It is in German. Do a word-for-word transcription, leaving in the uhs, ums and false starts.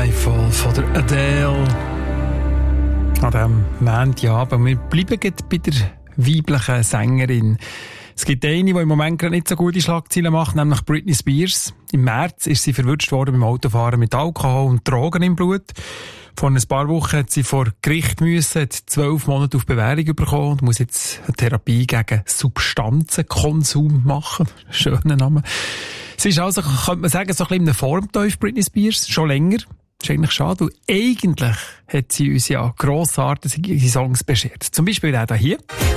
Skyfall von der Adele. An diesem Montagabend. Wir bleiben jetzt bei der weiblichen Sängerin. Es gibt eine, die im Moment gerade nicht so gute Schlagzeilen macht, nämlich Britney Spears. Im März ist sie verwutscht worden beim Autofahren mit Alkohol und Drogen im Blut. Vor ein paar Wochen hat sie vor Gericht müssen, hat zwölf Monate auf Bewährung bekommen und muss jetzt eine Therapie gegen Substanzenkonsum machen. Schöner Name. Sie ist also, könnte man sagen, so ein bisschen in einem Formteuf, Britney Spears, schon länger. Das ist eigentlich schade, weil eigentlich hat sie uns ja grossartige Songs beschert. Zum Beispiel der hier.